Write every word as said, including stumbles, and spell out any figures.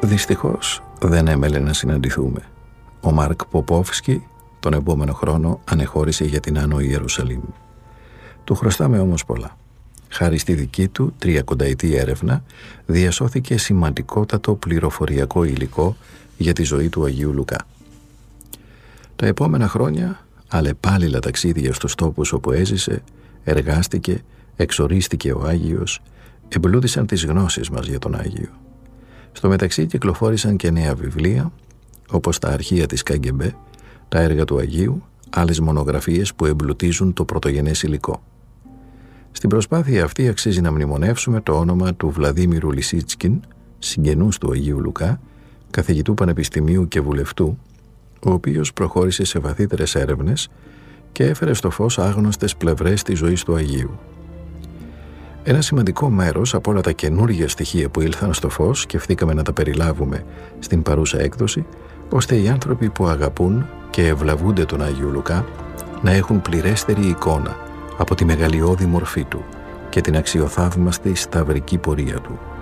Δυστυχώς δεν έμελε να συναντηθούμε. Ο Μάρκ Ποπόφσκι τον επόμενο χρόνο ανεχώρησε για την Άνω Ιερουσαλήμ. Του χρωστάμε όμως πολλά. Χάρη στη δική του τριακονταετή έρευνα διασώθηκε σημαντικότατο πληροφοριακό υλικό για τη ζωή του Αγίου Λουκά. Τα επόμενα χρόνια, αλλεπάλληλα ταξίδια στους τόπους όπου έζησε, εργάστηκε, εξορίστηκε ο Άγιος, εμπλούτησαν τις γνώσεις μας για τον Άγιο. Στο μεταξύ κυκλοφόρησαν και νέα βιβλία, όπως τα αρχεία της ΚΑΓΚΕΜΠΕ, τα έργα του Αγίου, άλλες μονογραφίες που εμπλουτίζουν το πρωτογενές υλικό. Στην προσπάθεια αυτή αξίζει να μνημονεύσουμε το όνομα του Βλαδίμηρου Λισίτσκιν, συγγενούς του Αγίου Λουκά, καθηγητού πανεπιστημίου και βουλευτού, ο οποίος προχώρησε σε βαθύτερες έρευνες και έφερε στο φως άγνωστες πλευρές της ζωής του Αγίου. Ένα σημαντικό μέρος από όλα τα καινούργια στοιχεία που ήλθαν στο φως σκεφτήκαμε να τα περιλάβουμε στην παρούσα έκδοση, ώστε οι άνθρωποι που αγαπούν και ευλαβούνται τον Άγιο Λουκά να έχουν πληρέστερη εικόνα από τη μεγαλειώδη μορφή του και την αξιοθαύμαστη σταυρική πορεία του.